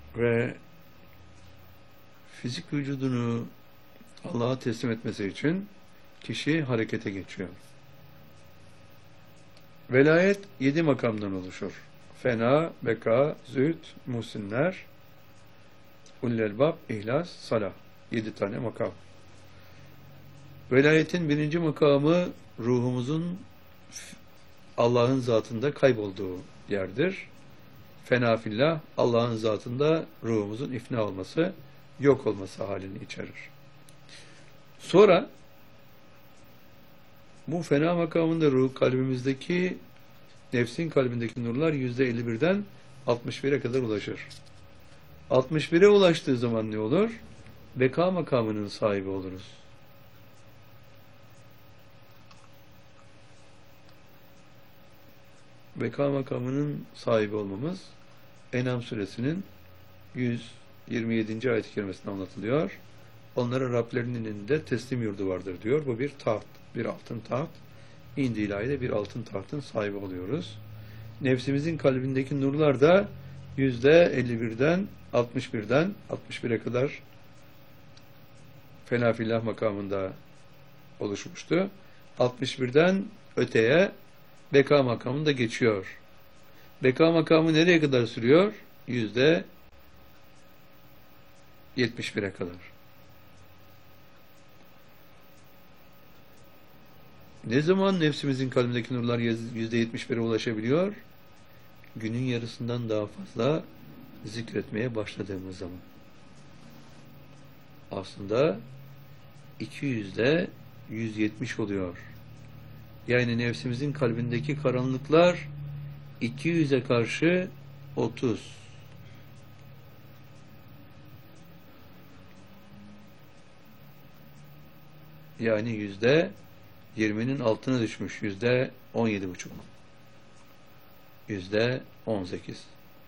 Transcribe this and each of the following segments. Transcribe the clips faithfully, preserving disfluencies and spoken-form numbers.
ve fizik vücudunu Allah'a teslim etmesi için kişi harekete geçiyor. Velayet yedi makamdan oluşur. Fena, beka, zühd, muhsinler, ullelbab, ihlas, salah. Yedi tane makam. Velayetin birinci makamı ruhumuzun Allah'ın zatında kaybolduğu yerdir. Fena fillah, Allah'ın zatında ruhumuzun ifna olması, yok olması halini içerir. Sonra bu fena makamında ruh kalbimizdeki, nefsin kalbindeki nurlar yüzde elli birden altmış bire kadar ulaşır. altmış bire ulaştığı zaman ne olur? Beka makamının sahibi oluruz. Beka makamının sahibi olmamız En'am suresinin yüz yirmi yedinci ayet-i kerimesinde anlatılıyor. Onlara Rablerinin elinde teslim yurdu vardır diyor. Bu bir taht, bir altın taht. İndi ilahide bir altın tahtın sahibi oluyoruz. Nefsimizin kalbindeki nurlar da yüzde elli birden altmış birden altmış bire kadar fena fillah makamında oluşmuştu. altmış birden öteye beka makamında geçiyor. Beka makamı nereye kadar sürüyor? Yüzde yetmiş bire kadar. Ne zaman nefsimizin kalbindeki nurlar yüzde yetmiş bire ulaşabiliyor? Günün yarısından daha fazla zikretmeye başladığımız zaman. Aslında iki yüzde yüz yetmiş oluyor. Yani nefsimizin kalbindeki karanlıklar iki yüze karşı otuz. Yani yüzde yirminin altına düşmüş. Yüzde on yedi buçuk. Yüzde on sekiz.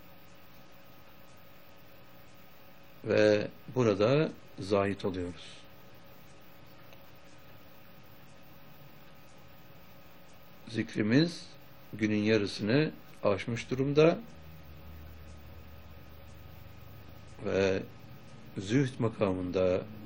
Ve burada zahit oluyoruz. Zikrimiz günün yarısını aşmış durumda ve zühd makamında